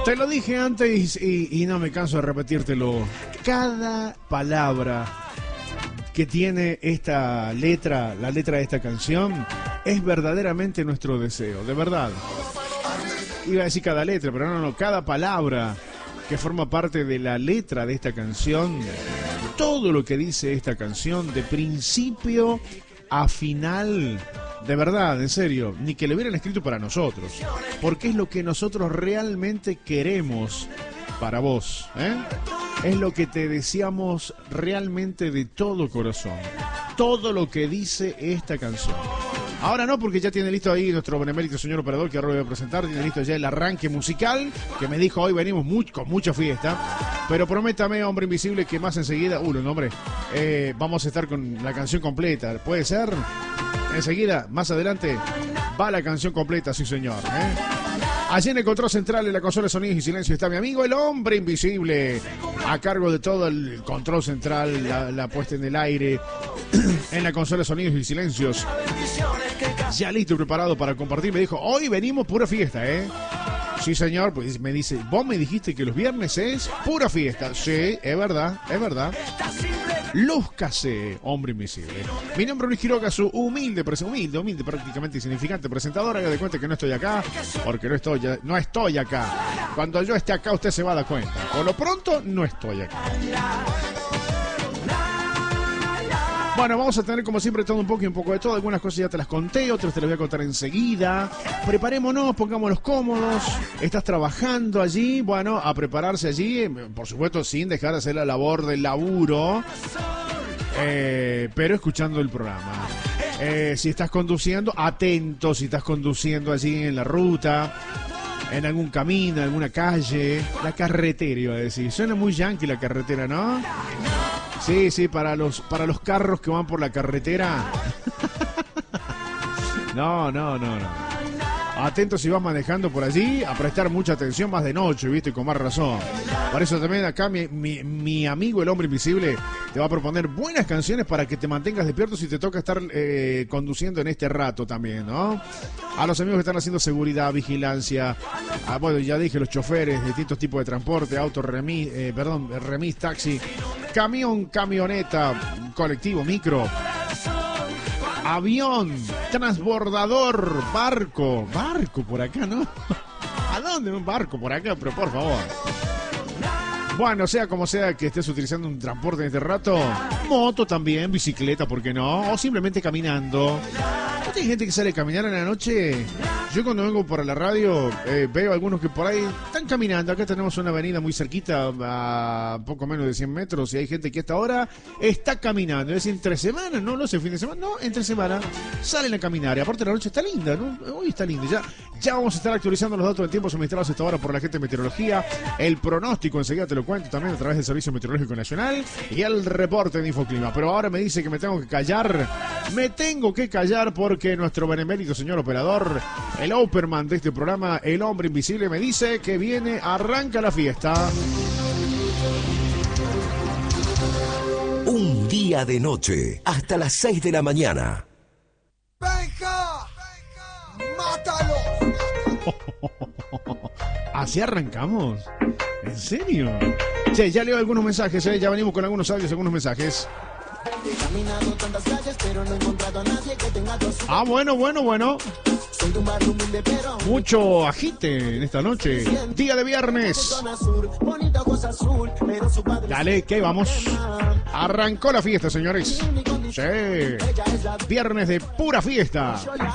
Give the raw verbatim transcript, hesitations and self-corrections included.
Te lo dije antes y, y no me canso de repetírtelo. Cada palabra que tiene esta letra, la letra de esta canción, es verdaderamente nuestro deseo, de verdad. Iba a decir cada letra, pero no, no, cada palabra que forma parte de la letra de esta canción, todo lo que dice esta canción, de principio a final, de verdad, en serio, ni que le hubieran escrito para nosotros, porque es lo que nosotros realmente queremos para vos, ¿eh? Es lo que te deseamos realmente de todo corazón, todo lo que dice esta canción. Ahora no, porque ya tiene listo ahí nuestro benemérito señor operador, que ahora lo voy a presentar, tiene listo ya el arranque musical, que me dijo hoy venimos muy, con mucha fiesta, pero prométame, hombre invisible, que más enseguida, uh, no, hombre, eh, vamos a estar con la canción completa, ¿puede ser? Enseguida, más adelante, va la canción completa, sí señor, ¿eh? Allí en el control central de la consola de sonidos y silencio está mi amigo el hombre invisible, a cargo de todo el control central, la, la puesta en el aire, en la consola de sonidos y silencios. Ya listo y preparado para compartir. Me dijo, hoy venimos pura fiesta, ¿eh? Sí, señor. Pues me dice, vos me dijiste que los viernes es pura fiesta. Sí, es verdad, es verdad. Lúzcase, hombre invisible. Mi nombre es Luis Quiroga, su humilde, humilde, humilde, prácticamente insignificante presentador. Haga de cuenta que no estoy acá, porque no estoy, no estoy acá. Cuando yo esté acá, usted se va a dar cuenta. Por lo pronto, no estoy acá. Bueno, vamos a tener como siempre todo un poco y un poco de todo. Algunas cosas ya te las conté, otras te las voy a contar enseguida. Preparémonos, pongámonos cómodos. Estás trabajando allí, bueno, a prepararse allí, por supuesto sin dejar de hacer la labor del laburo, eh, pero escuchando el programa. Eh, si estás conduciendo, atento, si estás conduciendo allí en la ruta, en algún camino, en alguna calle, la carretera iba a decir. Suena muy yankee la carretera, ¿no? Sí, sí, para los para los carros que van por la carretera. No, no, no, no. Atento si vas manejando por allí, a prestar mucha atención más de noche, ¿viste? Con más razón. Por eso también acá mi, mi, mi amigo el hombre invisible te va a proponer buenas canciones para que te mantengas despierto si te toca estar eh, conduciendo en este rato también, ¿no? A los amigos que están haciendo seguridad, vigilancia, a, bueno, ya dije, los choferes, distintos tipos de transporte, auto, remis, eh, perdón, remis, taxi, camión, camioneta, colectivo, micro, avión, transbordador, barco, barco por acá, ¿no? ¿A dónde? Un barco por acá, pero por favor. Bueno, sea como sea que estés utilizando un transporte en este rato, moto también, bicicleta, ¿por qué no? O simplemente caminando. Hay gente que sale a caminar en la noche. Yo cuando vengo para la radio eh, veo algunos que por ahí están caminando. Acá tenemos una avenida muy cerquita, a poco menos de cien metros, y hay gente que a esta hora está caminando. Es decir, entre semanas, no, no sé, fin de semana, no, entre semana salen a caminar. Y aparte la noche está linda, ¿no? Hoy está linda. Ya, ya vamos a estar actualizando los datos del tiempo suministrados a esta hora por la gente de meteorología. El pronóstico, enseguida te lo cuento también a través del Servicio Meteorológico Nacional. Y el reporte de Infoclima. Pero ahora me dice que me tengo que callar. Me tengo que callar porque nuestro benemérito señor operador, el Operman de este programa, el hombre invisible, me dice que viene, arranca la fiesta. Un día de noche, hasta las seis de la mañana. ¡Venga! ¡Mátalo! ¿Así arrancamos? ¿En serio? Che, ya leo algunos mensajes, ¿eh? Ya venimos con algunos audios, algunos mensajes. He caminado tantas calles, pero no he encontrado a nadie que tenga dos. Ah, bueno, bueno, bueno. Soy de un barrio humilde, pero mucho agite en esta noche. Día de viernes. Dale, que vamos. Arrancó la fiesta, señores. Sí. Viernes de pura fiesta.